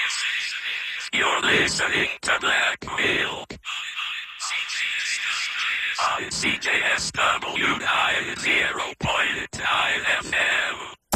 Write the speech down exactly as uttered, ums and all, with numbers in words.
You're listening to Black Milk on C J S W nine zero point